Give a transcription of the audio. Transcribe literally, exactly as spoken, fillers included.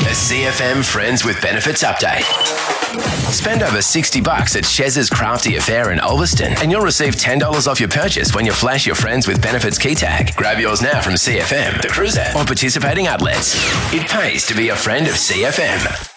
A C F M Friends with Benefits update. Spend over sixty bucks at Chez's Crafty Affair in Ulverston and you'll receive ten dollars off your purchase when you flash your Friends with Benefits key tag. Grab yours now from C F M, the Cruiser, or participating outlets. It pays to be a friend of C F M.